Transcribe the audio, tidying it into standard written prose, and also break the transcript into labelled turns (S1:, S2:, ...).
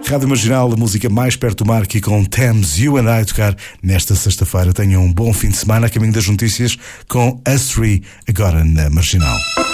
S1: Rádio Marginal, a música mais perto do mar, aqui com Thames, You and I a tocar nesta sexta-feira. Tenham um bom fim de semana a caminho das notícias com Us 3, agora na Marginal.